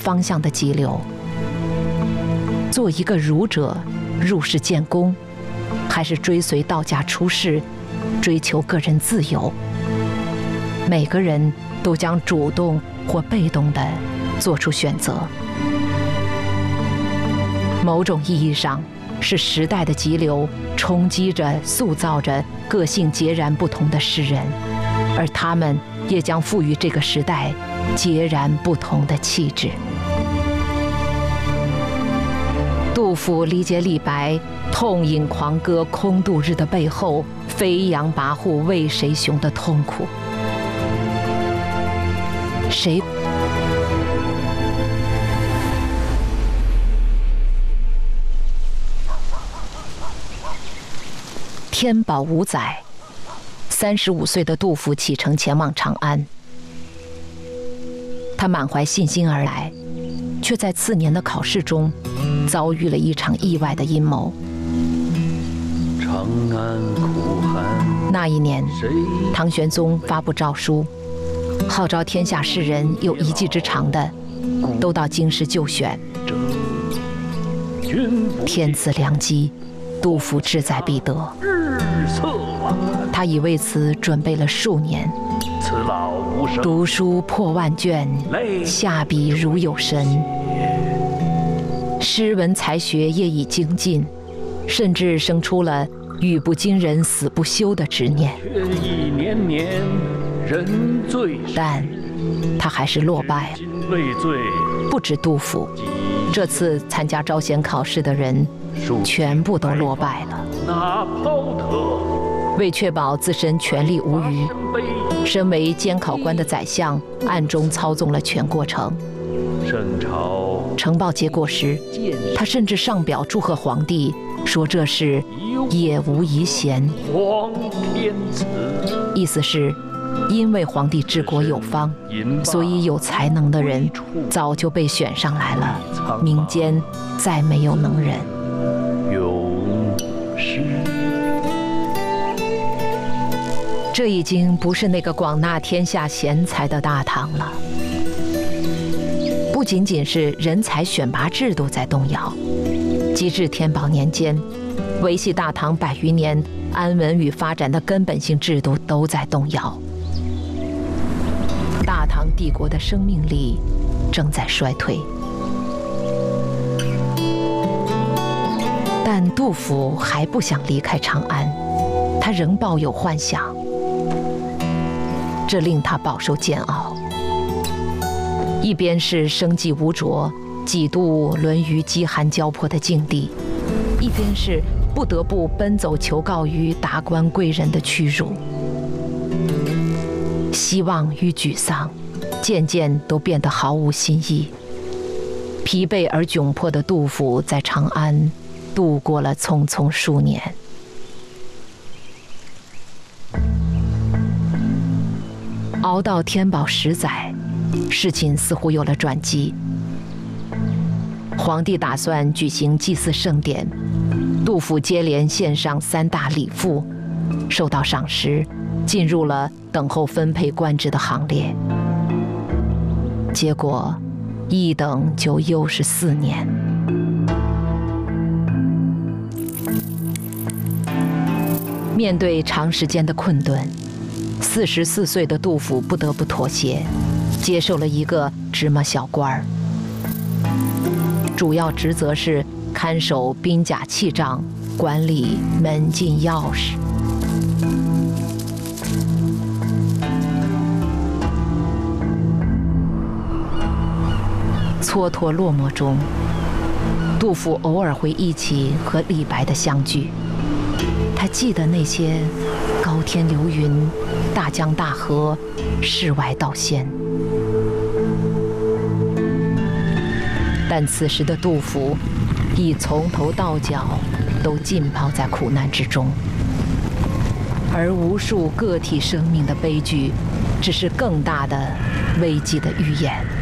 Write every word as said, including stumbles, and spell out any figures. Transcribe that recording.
方向的急流。做一个儒者，入世建功，还是追随道家出世，追求个人自由？每个人都将主动或被动地做出选择。某种意义上，是时代的急流冲击着、塑造着个性截然不同的诗人，而他们也将赋予这个时代截然不同的气质。杜甫理解李白痛饮狂歌空度日的背后，飞扬跋扈为谁雄的痛苦。谁？天宝五载，三十五岁的杜甫启程前往长安。他满怀信心而来，却在次年的考试中遭遇了一场意外的阴谋。 长安苦寒， 那一年，唐玄宗发布诏书，号召天下士人有一技之长的，都到京师就选。天赐良机，杜甫志在必得。他已为此准备了数年，读书破万卷，下笔如有神。诗文才学业已精进，甚至生出了语不惊人死不休的执念。但他还是落败了。不止杜甫，这次参加招贤考试的人全部都落败了。为确保自身权力无虞，身为监考官的宰相暗中操纵了全过程。呈报结果时，他甚至上表祝贺皇帝，说这是也无遗贤，意思是因为皇帝治国有方，所以有才能的人早就被选上来了，民间再没有能人。这已经不是那个广纳天下贤才的大唐了。不仅仅是人才选拔制度在动摇，及至天宝年间，维系大唐百余年安稳与发展的根本性制度都在动摇。大唐帝国的生命力正在衰退。但杜甫还不想离开长安，他仍抱有幻想，这令他饱受煎熬。一边是生计无着，几度沦于饥寒交迫的境地，一边是不得不奔走求告于达官贵人的屈辱。希望与沮丧渐渐都变得毫无新意。疲惫而窘迫的杜甫在长安度过了匆匆数年。熬到天宝十载，事情似乎有了转机。皇帝打算举行祭祀盛典，杜甫接连献上三大礼赋，受到赏识，进入了等候分配官职的行列。结果一等就又是四年。面对长时间的困顿，四十四岁的杜甫不得不妥协，接受了一个芝麻小官儿，主要职责是看守兵甲器仗，管理门禁钥匙。蹉跎落寞中，杜甫偶尔会忆起和李白的相聚。他记得那些高天流云，大江大河，世外道仙。但此时的杜甫已从头到脚都浸泡在苦难之中，而无数个体生命的悲剧，只是更大的危机的预演。